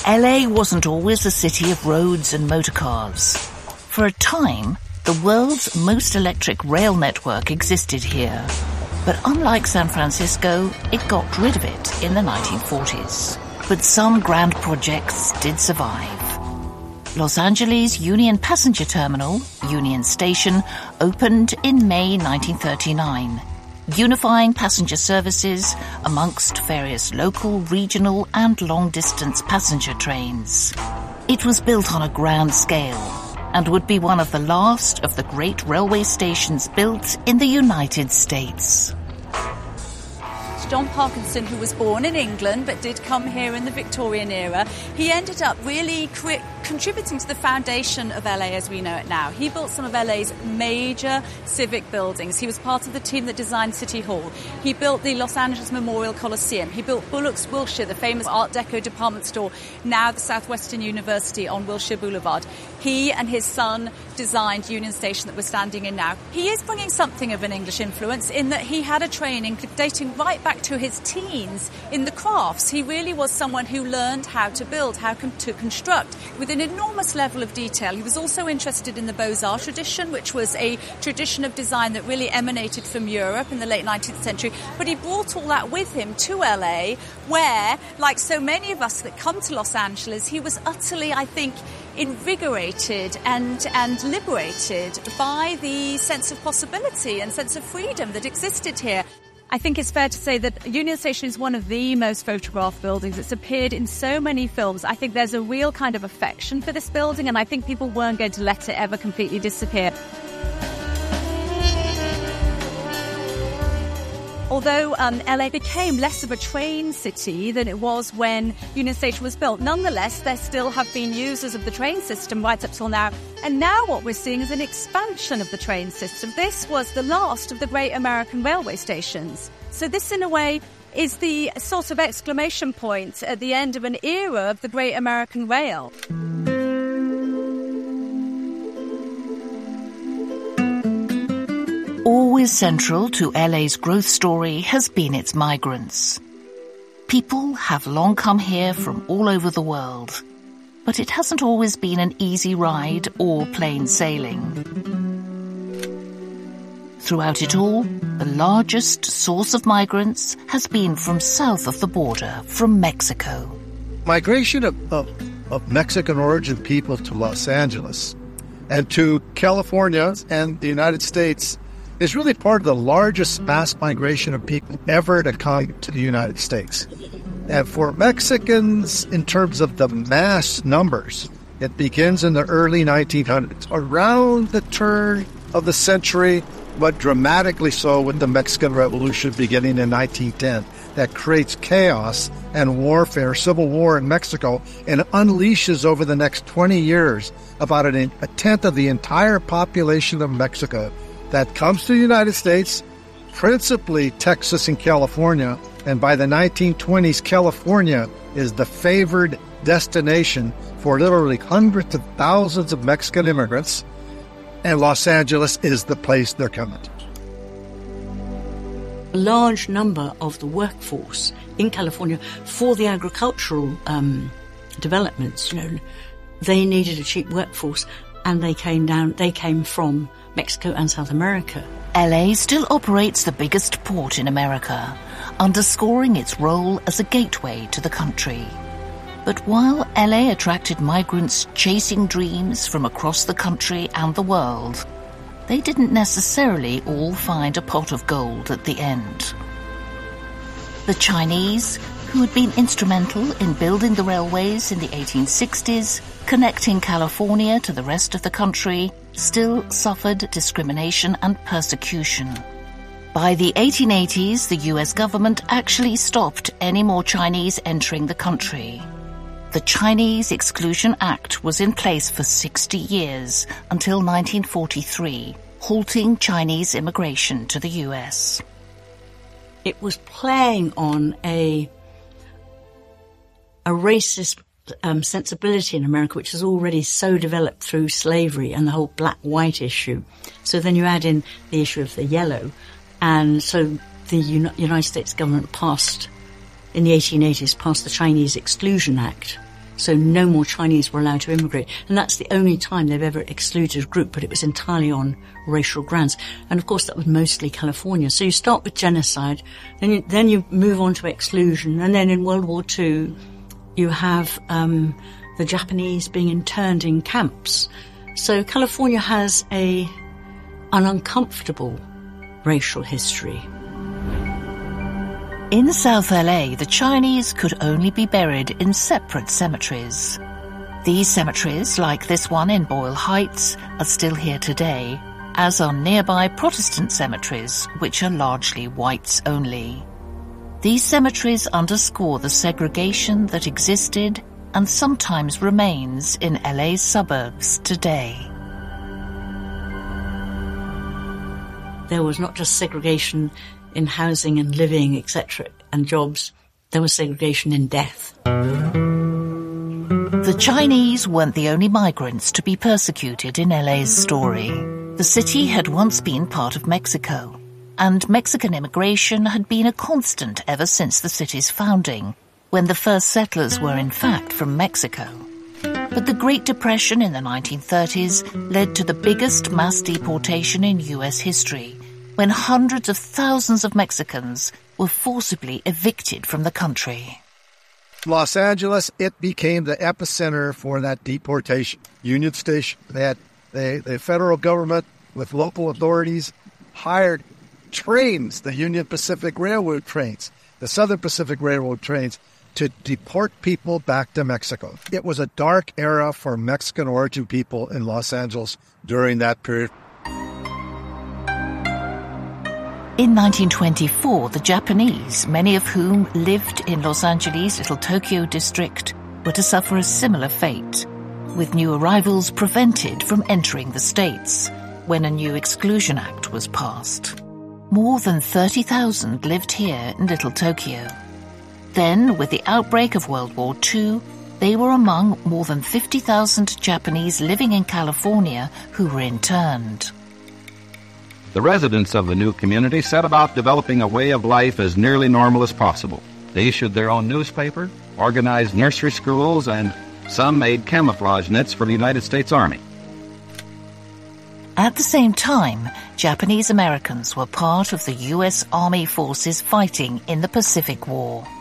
LA wasn't always a city of roads and motorcars. For a time, the world's most electric rail network existed here. But unlike San Francisco, it got rid of it in the 1940s. But some grand projects did survive. Los Angeles Union Passenger Terminal, Union Station, opened in May 1939, unifying passenger services amongst various local, regional and long-distance passenger trains. It was built on a grand scale and would be one of the last of the great railway stations built in the United States. John Parkinson, who was born in England but did come here in the Victorian era, he ended up really contributing to the foundation of LA as we know it now. He built some of LA's major civic buildings. He was part of the team that designed City Hall. He built the Los Angeles Memorial Coliseum. He built Bullock's Wilshire, the famous Art Deco department store, now the Southwestern University on Wilshire Boulevard. He and his son designed Union Station that we're standing in now. He is bringing something of an English influence in that he had a training dating right back to his teens in the crafts. He really was someone who learned how to build, how to construct with an enormous level of detail. He was also interested in the Beaux-Arts tradition, which was a tradition of design that really emanated from Europe in the late 19th century. But he brought all that with him to LA, where, like so many of us that come to Los Angeles, he was utterly, I think, invigorated and liberated by the sense of possibility and sense of freedom that existed here. I think it's fair to say that Union Station is one of the most photographed buildings. It's appeared in so many films. I think there's a real kind of affection for this building, and I think people weren't going to let it ever completely disappear. Although LA became less of a train city than it was when Union Station was built, nonetheless, there still have been users of the train system right up till now. And now what we're seeing is an expansion of the train system. This was the last of the great American railway stations. So this, in a way, is the sort of exclamation point at the end of an era of the great American rail. Always central to LA's growth story has been its migrants. People have long come here from all over the world, but it hasn't always been an easy ride or plain sailing. Throughout it all, the largest source of migrants has been from south of the border, from Mexico. Migration of Mexican origin people to Los Angeles and to California and the United States is really part of the largest mass migration of people ever to come to the United States. And for Mexicans, in terms of the mass numbers, it begins in the early 1900s, around the turn of the century, but dramatically so with the Mexican Revolution beginning in 1910. That creates chaos and warfare, civil war in Mexico, and unleashes over the next 20 years about a tenth of the entire population of Mexico that comes to the United States, principally Texas and California. And by the 1920s, California is the favored destination for literally hundreds of thousands of Mexican immigrants. And Los Angeles is the place they're coming to. A large number of the workforce in California for the agricultural developments, they needed a cheap workforce, and they came from Mexico and South America. LA still operates the biggest port in America, underscoring its role as a gateway to the country. But while LA attracted migrants chasing dreams from across the country and the world, they didn't necessarily all find a pot of gold at the end. The Chinese, who had been instrumental in building the railways in the 1860s, connecting California to the rest of the country, still suffered discrimination and persecution. By the 1880s, the US government actually stopped any more Chinese entering the country. The Chinese Exclusion Act was in place for 60 years, until 1943, halting Chinese immigration to the US. It was playing on a racist sensibility in America, which was already so developed through slavery and the whole black-white issue. So then you add in the issue of the yellow. And so the United States government passed, in the 1880s, passed the Chinese Exclusion Act, So no more Chinese were allowed to immigrate. And that's the only time they've ever excluded a group, but it was entirely on racial grounds. And of course that was mostly California. So you start with genocide, then you move on to exclusion, and then in World War II you have the Japanese being interned in camps. So California has an uncomfortable racial history. In South LA, the Chinese could only be buried in separate cemeteries. These cemeteries, like this one in Boyle Heights, are still here today, as are nearby Protestant cemeteries, which are largely whites only. These cemeteries underscore the segregation that existed and sometimes remains in LA's suburbs today. There was not just segregation in housing and living, etc., and jobs. There was segregation in death. The Chinese weren't the only migrants to be persecuted in LA's story. The city had once been part of Mexico, and Mexican immigration had been a constant ever since the city's founding, when the first settlers were in fact from Mexico. But the Great Depression in the 1930s led to the biggest mass deportation in US history, when hundreds of thousands of Mexicans were forcibly evicted from the country. Los Angeles, it became the epicenter for that deportation. Union Station, the federal government with local authorities hired trains, the Union Pacific Railroad trains, the Southern Pacific Railroad trains, to deport people back to Mexico. It was a dark era for Mexican origin people in Los Angeles during that period. In 1924, the Japanese, many of whom lived in Los Angeles' Little Tokyo district, were to suffer a similar fate, with new arrivals prevented from entering the States when a new Exclusion Act was passed. More than 30,000 lived here in Little Tokyo. Then, with the outbreak of World War II, they were among more than 50,000 Japanese living in California who were interned. The residents of the new community set about developing a way of life as nearly normal as possible. They issued their own newspaper, organized nursery schools, and some made camouflage nets for the United States Army. At the same time, Japanese Americans were part of the U.S. Army forces fighting in the Pacific War.